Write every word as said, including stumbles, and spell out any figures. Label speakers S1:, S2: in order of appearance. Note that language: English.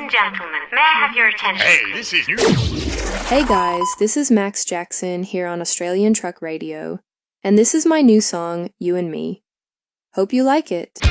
S1: and gentlemen, may I have your attention?
S2: Hey, this is new.
S3: Hey guys, this is Max Jackson here on Australian Truck Radio, and this is my new song, You and Me. Hope you like it.